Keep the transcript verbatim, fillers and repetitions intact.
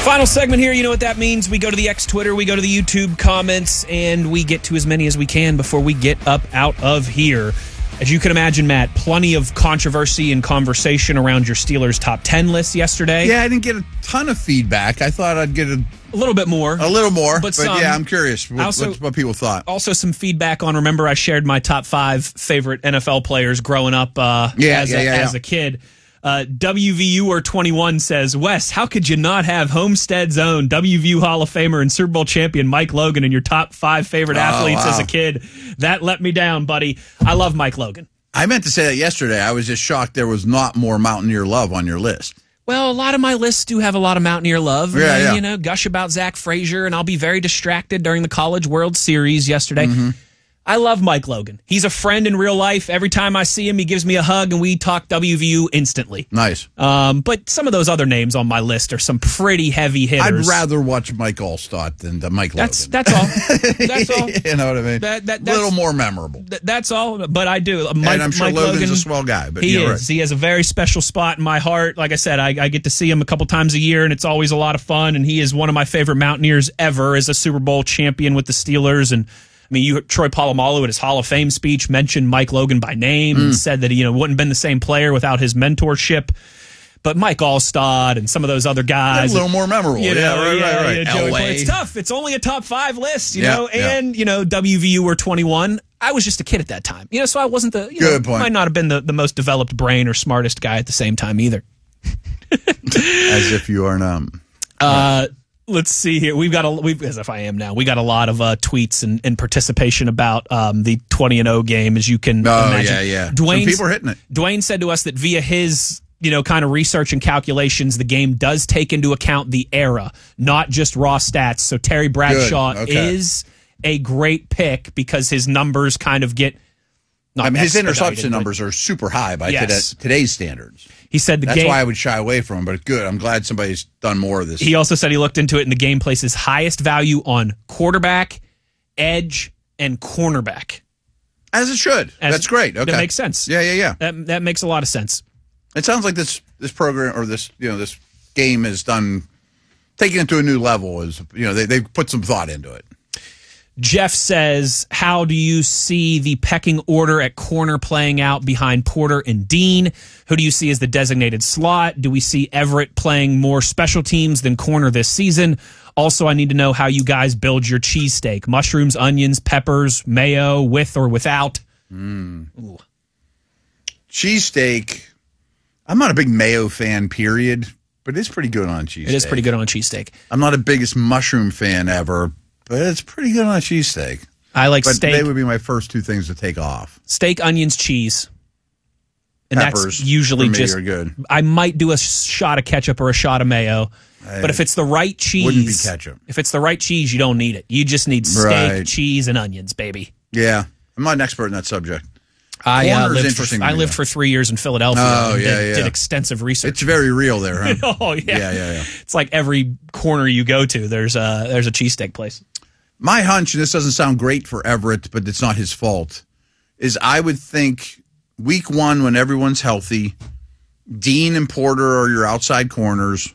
Final segment here. You know what that means. We go to the X Twitter, we go to the YouTube comments, and we get to as many as we can before we get up out of here. As you can imagine, Matt, plenty of controversy and conversation around your Steelers top ten list yesterday. Yeah, I didn't get a ton of feedback. I thought I'd get a, a little bit more. A little more, but, but some, yeah, I'm curious what, also, what, what people thought. Also some feedback on, remember I shared my top five favorite N F L players growing up uh, yeah, as, yeah, a, yeah, as yeah. a kid. Uh, W V U or twenty-one says, Wes, how could you not have Homestead's own W V U Hall of Famer and Super Bowl champion Mike Logan in your top five favorite oh, athletes wow. as a kid? That let me down, buddy. I love Mike Logan. I meant to say that yesterday. I was just shocked there was not more Mountaineer love on your list. Well, a lot of my lists do have a lot of Mountaineer love. Yeah, and, yeah. You know, gush about Zach Frazier, and I'll be very distracted during the College World Series yesterday. Mm-hmm. I love Mike Logan. He's a friend in real life. Every time I see him, he gives me a hug, and we talk W V U instantly. Nice. Um, but some of those other names on my list are some pretty heavy hitters. I'd rather watch Mike Allstott than the Mike That's Logan. that's all. That's all. You know what I mean? That, that, a that's, little more memorable. Th- that's all. But I do. Mike, and I'm sure Mike Logan's Logan, a swell guy. But he you're is. Right. He has a very special spot in my heart. Like I said, I, I get to see him a couple times a year, and it's always a lot of fun. And he is one of my favorite Mountaineers ever as a Super Bowl champion with the Steelers. And I mean, you Troy Polamalu at his Hall of Fame speech mentioned Mike Logan by name mm. and said that he, you know, wouldn't have been the same player without his mentorship. But Mike Allstott and some of those other guys, a little more memorable. You know, yeah, right, yeah, right, right. Yeah, Joey, L A. it's tough. It's only a top five list, you yeah, know. yeah. And you know, W V U or twenty-one. I was just a kid at that time, you know, so I wasn't the you Good know, point. might not have been the, the most developed brain or smartest guy at the same time either. As if you are not. Uh, let's see here. We've got a we've as if I am now. We got a lot of uh, tweets and, and participation about um, the twenty and oh game, as you can oh, imagine. yeah, yeah. Dwayne, Some people are hitting it. Dwayne said to us that via his you know kind of research and calculations, the game does take into account the era, not just raw stats. So Terry Bradshaw okay. is a great pick because his numbers kind of get. Not I mean, his expedited, interception but- numbers are super high by Yes. today, today's standards. He said the That's game. why I would shy away from him, but good. I'm glad somebody's done more of this. He also said he looked into it, and the game places highest value on quarterback, edge, and cornerback. As it should. As- That's great. Okay. That makes sense. Yeah, yeah, yeah. That that makes a lot of sense. It sounds like this this program or this you know this game is done taking it to a new level. Is you know they they put some thought into it. Jeff says, how do you see the pecking order at corner playing out behind Porter and Dean? Who do you see as the designated slot? Do we see Everett playing more special teams than corner this season? Also, I need to know how you guys build your cheesesteak. Mushrooms, onions, peppers, mayo, with or without? Mm. Cheesesteak. I'm not a big mayo fan, period, but it's pretty good on cheesesteak. It is pretty good on a cheesesteak. I'm not a biggest mushroom fan ever, but it's pretty good on a cheesesteak. I like but steak. They would be my first two things to take off. Steak, onions, cheese. And Peppers that's usually for me just are good. I might do a shot of ketchup or a shot of mayo. I But if it's the right cheese, wouldn't be ketchup. If it's the right cheese, you don't need it. You just need steak, Right. cheese, and onions, baby. Yeah, I'm not an expert in that subject. I uh, Corner's lived interesting for to I me, lived though. for three years in Philadelphia. Oh, and yeah, did, yeah. did extensive research. It's very real there, huh? oh yeah. Yeah, yeah, yeah. It's like every corner you go to, there's a there's a cheesesteak place. My hunch, and this doesn't sound great for Everett, but it's not his fault, is I would think week one when everyone's healthy, Dean and Porter are your outside corners.